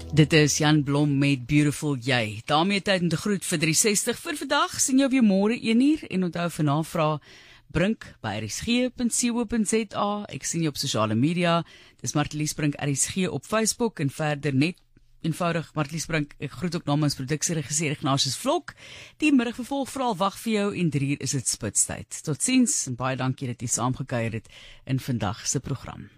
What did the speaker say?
Dit is Jan Blom met Beautiful Jy. Daarmee tyd om te groet vir 360 vir vandag. Sien jou weer môre 1uur en onthou vir navraag Brink by rsg.co.za. Ek sien jou op sosiale media. Dis Martelies Brink RSG op Facebook en verder net eenvoudig Martelies Brink. Ek groet ook namens produksieregisseur Ignatius Vlok. Die middagvervolg vooral wag vir jou en 3uur is dit spitstyd. Totsiens en baie dankie dat jy saamgekuier het in vandag se program.